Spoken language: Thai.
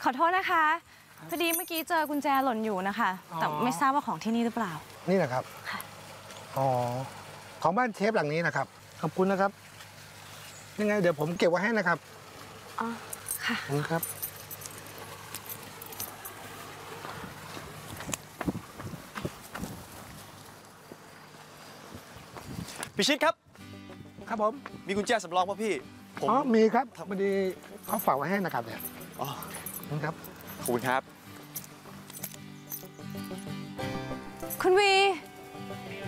ขอโทษนะคะพอดีเมื่อกี้เจอกุญแจหล่นอยู่นะคะแต่ไม่ทราบว่าของที่นี่หรือเปล่านี่นะครับค่ะอ๋อของบ้านเชฟหลังนี้นะครับขอบคุณนะครับยังไงเดี๋ยวผมเก็บไว้ให้นะครับอ๋อค่ะขอบคุณครับพิชิตครับครับผมมีกุญแจสำรองป่ะพี่อ๋อมีครับพอดีเขาฝากไว้ให้นะครับเนี่ยอ๋อครับขอบคุณครับคุณวี